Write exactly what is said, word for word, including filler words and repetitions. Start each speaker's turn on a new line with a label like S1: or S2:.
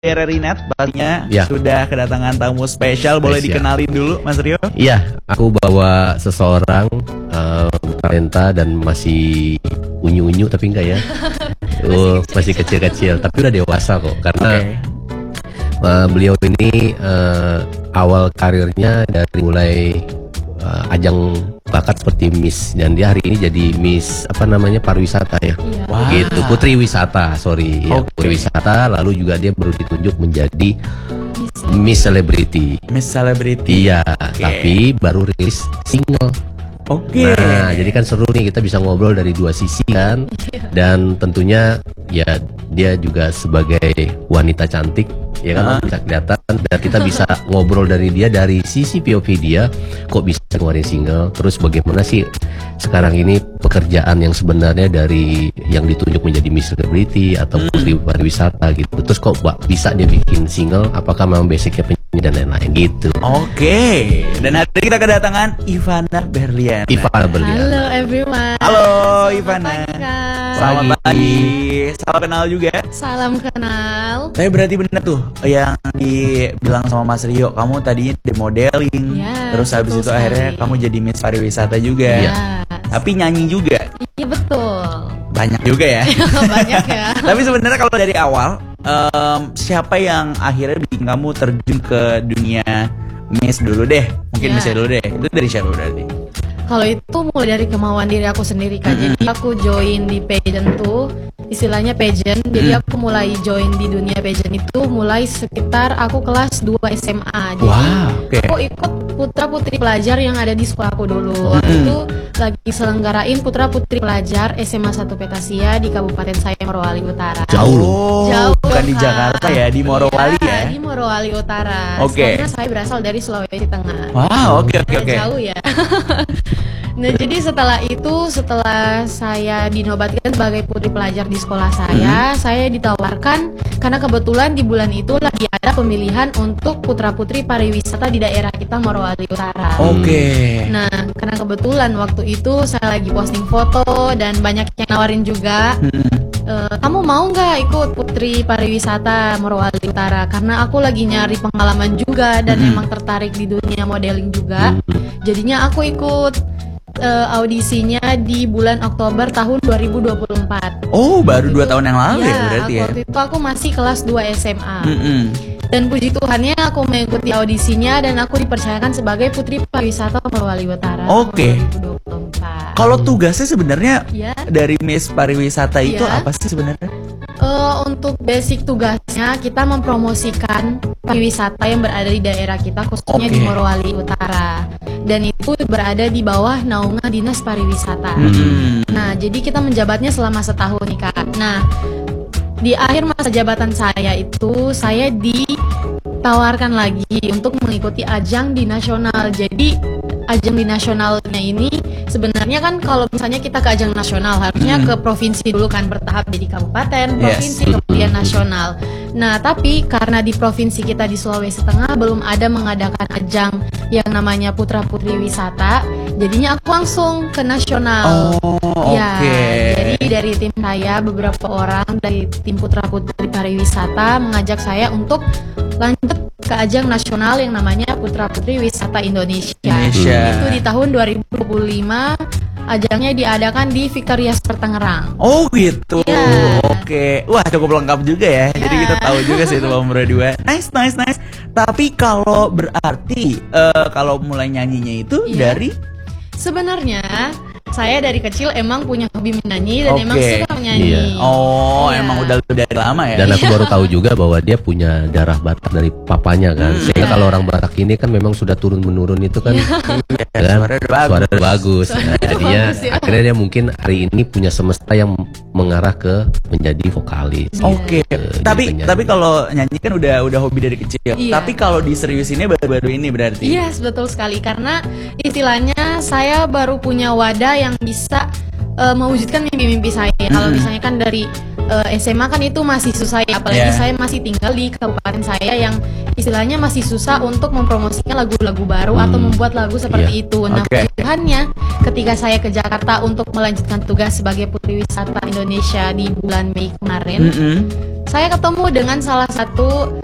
S1: Rerinat pastinya
S2: ya.
S1: Sudah kedatangan tamu spesial. Boleh
S2: Spesial.
S1: dikenalin dulu Mas Rio?
S2: Iya, aku bawa seseorang uh, talenta dan masih unyu-unyu tapi enggak ya. Oh, masih kecil-kecil tapi udah dewasa kok. Karena okay. uh, beliau ini uh, awal karirnya dari mulai uh, ajang bakat seperti Miss, dan dia hari ini jadi Miss apa namanya pariwisata ya.
S3: Iya.
S1: Wow.
S2: Gitu, putri wisata, sorry ya,
S1: Okay.
S2: putri wisata. Lalu juga dia baru ditunjuk menjadi Miss Celebrity.
S1: Miss Celebrity.
S2: Iya,
S1: Okay.
S2: tapi baru rilis single.
S1: Oke. Okay.
S2: Nah, jadi kan seru nih, kita bisa ngobrol dari dua sisi kan. Dan tentunya ya dia juga sebagai wanita cantik, ya kan,
S1: Uh-huh.
S2: bisa kelihatan, dan kita bisa ngobrol dari dia dari sisi P O V dia, kok bisa keluarin single, terus bagaimana sih sekarang ini pekerjaan yang sebenarnya dari yang ditunjuk menjadi Miss Celebrity atau putri pariwisata gitu. Terus kok Mbak bisa dia bikin single, apakah memang basicnya penyanyi dan lain-lain gitu.
S1: Oke. Okay. Dan hari ini kita kedatangan Ivana Berliana.
S2: Ivana Berliana.
S3: Halo everyone.
S1: Halo Ivana.
S3: Selamat
S1: Selamat
S3: pagi, Kak.
S1: pagi. Salam kenal juga.
S3: Salam kenal.
S1: Saya berarti benar tuh yang dibilang sama Mas Rio, kamu tadinya di modeling,
S3: Ya,
S1: terus habis
S3: betul
S1: itu akhirnya
S3: sekali.
S1: kamu jadi Miss Pariwisata juga.
S3: Ya.
S1: Tapi nyanyi juga.
S3: Iya betul.
S1: Banyak juga ya.
S3: Banyak ya.
S1: Tapi sebenarnya kalau dari awal, em, siapa yang akhirnya bikin kamu terjun ke dunia Miss dulu deh? Mungkin
S3: Ya.
S1: Miss dulu deh. Itu dari siapa berarti?
S3: Kalau itu mulai dari kemauan diri aku sendiri kan. Jadi aku join di pageant tuh, istilahnya pageant. Jadi aku mulai join di dunia pageant itu mulai sekitar aku kelas dua S M A. Jadi
S1: Wow, oke.
S3: aku ikut putra putri pelajar yang ada di sekolahku dulu. Waktu itu lagi selenggarain putra putri pelajar S M A satu Petasia di Kabupaten saya Morowali Utara.
S2: Jauh loh.
S1: Oh,
S3: Jauh,
S1: bukan di
S3: Kak.
S1: Jakarta ya, di Morowali
S3: Iya,
S1: ya.
S3: di Morowali Utara.
S1: Oke.
S3: Karena saya berasal dari Sulawesi Tengah.
S1: Wow, oke oke
S3: Agak
S1: oke.
S3: Jauh ya. Nah, jadi setelah itu, setelah saya dinobatkan sebagai putri pelajar di sekolah saya, saya ditawarkan karena kebetulan di bulan itu lagi ada pemilihan untuk putra-putri pariwisata di daerah kita Morowali Utara.
S1: Oke.
S3: Nah, karena kebetulan waktu itu saya lagi posting foto dan banyak yang nawarin juga. E, kamu mau nggak ikut putri pariwisata Morowali Utara? Karena aku lagi nyari pengalaman juga dan emang tertarik di dunia modeling juga. Jadinya aku ikut e, audisinya di bulan Oktober tahun dua ribu dua puluh empat.
S1: Oh, baru dua tahun yang lalu ya,
S3: Ya,
S1: berarti ya.
S3: waktu itu aku masih kelas dua S M A.
S1: Mm-mm.
S3: Dan puji Tuhannya aku mengikuti audisinya dan aku dipercayakan sebagai putri pariwisata Morowali Utara.
S1: Oke.
S3: tahun dua ribu dua puluh empat.
S1: Kalau tugasnya sebenarnya
S3: Ya.
S1: dari Miss Pariwisata itu
S3: Iya.
S1: apa sih sebenarnya?
S3: Eh, untuk basic tugasnya kita mempromosikan pariwisata yang berada di daerah kita khususnya
S1: Oke.
S3: di Morowali Utara, dan itu berada di bawah naungan Dinas Pariwisata.
S1: Hmm.
S3: Nah, jadi kita menjabatnya selama setahun nih Kak. Nah, di akhir masa jabatan saya itu saya ditawarkan lagi untuk mengikuti ajang di nasional. Jadi ajang di nasionalnya ini sebenarnya kan kalau misalnya kita ke ajang nasional harusnya ke provinsi dulu kan, bertahap jadi kabupaten, provinsi,
S1: Yes.
S3: kemudian nasional. Nah, tapi karena di provinsi kita di Sulawesi Tengah belum ada mengadakan ajang yang namanya Putra Putri Wisata, jadinya aku langsung ke nasional.
S1: Oh,
S3: Ya,
S1: oke.
S3: jadi dari tim saya beberapa orang dari tim Putra Putri Pariwisata mengajak saya untuk lanjut ke ajang nasional yang namanya Putra Putri Wisata Indonesia.
S1: Indonesia.
S3: Itu di tahun dua ribu dua puluh lima, ajangnya diadakan di Victoria Sport Tangerang.
S1: Oh gitu.
S3: Iya.
S1: Oke. Wah, cukup lengkap juga ya. Jadi kita tahu juga sih itu Bang berdua. Nice, nice, nice. Tapi kalau berarti eh, kalau mulai nyanyinya itu
S3: Iya.
S1: dari
S3: Sebenarnya saya dari kecil emang punya hobi menyanyi dan
S1: Oke.
S3: emang suka menyanyi.
S2: Iya.
S1: Oh,
S3: Iya.
S1: emang udah dari lama ya.
S2: Dan aku baru tahu juga bahwa dia punya darah Batak dari papanya kan. Sehingga
S3: Iya.
S2: kalau orang Batak ini kan memang sudah turun menurun itu kan,
S1: Iya,
S2: kan?
S1: suara udah bagus.
S2: Suara udah bagus. Nah,
S3: Suara
S2: jadinya
S3: bagus, ya.
S2: akhirnya dia mungkin hari ini punya semesta yang mengarah ke menjadi vokalis.
S1: Oke,
S2: Gitu,
S1: tapi
S2: dia penyanyi.
S1: tapi kalau nyanyi kan udah udah hobi dari kecil.
S3: Iya.
S1: Tapi kalau diseriusinnya baru-baru ini berarti.
S3: Yes, betul sekali. Karena istilahnya saya baru punya wadah yang bisa eh, mewujudkan mimpi-mimpi saya. Kalau misalnya kan dari eh, S M A kan itu masih susah ya, apalagi
S1: Yeah.
S3: saya masih tinggal di kabupaten saya yang istilahnya masih susah untuk mempromosikan lagu-lagu baru atau membuat lagu seperti
S2: Iya.
S3: itu. Nah,
S1: Oke.
S3: Tuhannya ketika saya ke Jakarta untuk melanjutkan tugas sebagai putri wisata Indonesia di bulan Mei kemarin,
S1: Mm-mm.
S3: saya ketemu dengan salah satu